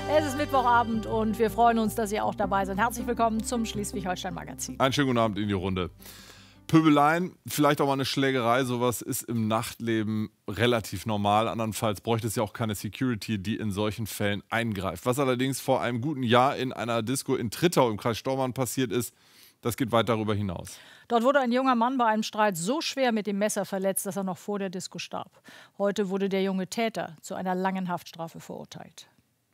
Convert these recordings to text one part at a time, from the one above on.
Es ist Mittwochabend und wir freuen uns, dass Sie auch dabei sind. Herzlich willkommen zum Schleswig-Holstein-Magazin. Einen schönen guten Abend in die Runde. Pöbeleien, vielleicht auch mal eine Schlägerei, sowas ist im Nachtleben relativ normal. Andernfalls bräuchte es ja auch keine Security, die in solchen Fällen eingreift. Was allerdings vor einem guten Jahr in einer Disco in Trittau im Kreis Stormarn passiert ist, das geht weit darüber hinaus. Dort wurde ein junger Mann bei einem Streit so schwer mit dem Messer verletzt, dass er noch vor der Disco starb. Heute wurde der junge Täter zu einer langen Haftstrafe verurteilt.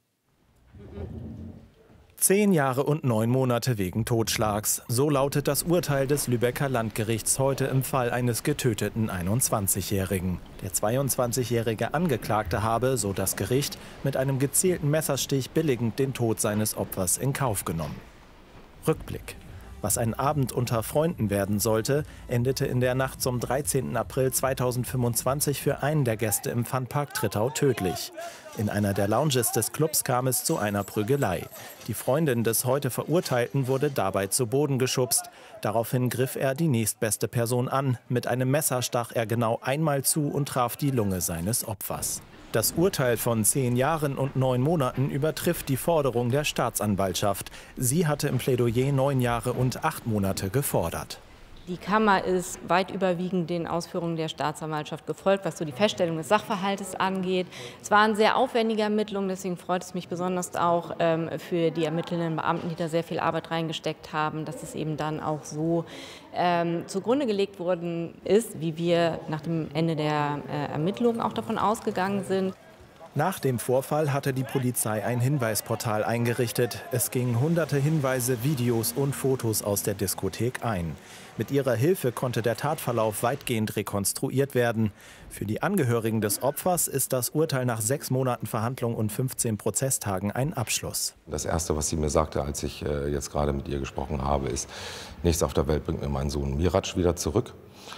10 Jahre und 9 Monate wegen Totschlags. So lautet das Urteil des Lübecker Landgerichts heute im Fall eines getöteten 21-Jährigen. Der 22-jährige Angeklagte habe, so das Gericht, mit einem gezielten Messerstich billigend den Tod seines Opfers in Kauf genommen. Rückblick. Was ein Abend unter Freunden werden sollte, endete in der Nacht zum 13. April 2025 für einen der Gäste im Funpark Trittau tödlich. In einer der Lounges des Clubs kam es zu einer Prügelei. Die Freundin des heute Verurteilten wurde dabei zu Boden geschubst. Daraufhin griff er die nächstbeste Person an. Mit einem Messer stach er genau einmal zu und traf die Lunge seines Opfers. Das Urteil von 10 Jahren und 9 Monaten übertrifft die Forderung der Staatsanwaltschaft. Sie hatte im Plädoyer 9 Jahre und 8 Monate gefordert. Die Kammer ist weit überwiegend den Ausführungen der Staatsanwaltschaft gefolgt, was so die Feststellung des Sachverhaltes angeht. Es waren sehr aufwendige Ermittlungen, deswegen freut es mich besonders auch für die ermittelnden Beamten, die da sehr viel Arbeit reingesteckt haben, dass es eben dann auch so zugrunde gelegt worden ist, wie wir nach dem Ende der Ermittlungen auch davon ausgegangen sind. Nach dem Vorfall hatte die Polizei ein Hinweisportal eingerichtet. Es gingen hunderte Hinweise, Videos und Fotos aus der Diskothek ein. Mit ihrer Hilfe konnte der Tatverlauf weitgehend rekonstruiert werden. Für die Angehörigen des Opfers ist das Urteil nach 6 Monaten Verhandlung und 15 Prozesstagen ein Abschluss. Das Erste, was sie mir sagte, als ich jetzt gerade mit ihr gesprochen habe, ist: Nichts auf der Welt bringt mir meinen Sohn Mirac wieder zurück.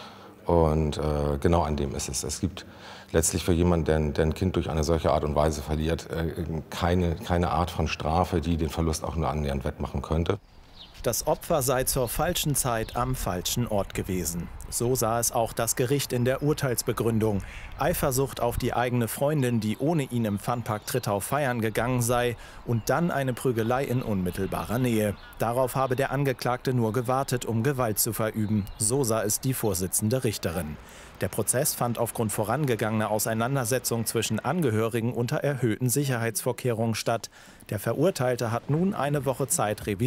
Und genau an dem ist es. Es gibt letztlich für jemanden, der ein Kind durch eine solche Art und Weise verliert, keine Art von Strafe, die den Verlust auch nur annähernd wettmachen könnte. Das Opfer sei zur falschen Zeit am falschen Ort gewesen. So sah es auch das Gericht in der Urteilsbegründung. Eifersucht auf die eigene Freundin, die ohne ihn im Funpark Trittau feiern gegangen sei, und dann eine Prügelei in unmittelbarer Nähe. Darauf habe der Angeklagte nur gewartet, um Gewalt zu verüben. So sah es die Vorsitzende Richterin. Der Prozess fand aufgrund vorangegangener Auseinandersetzungen zwischen Angehörigen unter erhöhten Sicherheitsvorkehrungen statt. Der Verurteilte hat nun eine Woche Zeit,